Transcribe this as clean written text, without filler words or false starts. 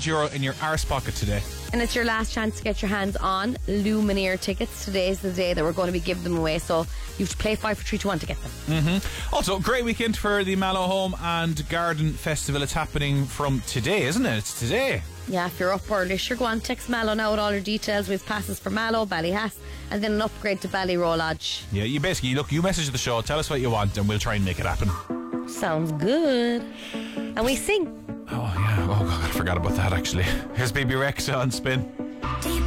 €100 in your arse pocket today. And it's your last chance to get your hands on Lumineer tickets. Today's the day that we're going to be giving them away, so you have to play 5 4 3 2 1 to get them. Also, great weekend for the Mallow Home and Garden Festival. It's happening from today, isn't it? It's today. Yeah, if you're up early, sure, go on, text Mallow now with all your details. We've passes for Mallow, Ballyhass, and then an upgrade to Ballyroll Lodge. Yeah, you basically, look, you message the show, tell us what you want, and we'll try and make it happen. Sounds good. And we sing. Oh, yeah. Oh, God, I forgot about that, actually. Here's Baby Rex on Spin.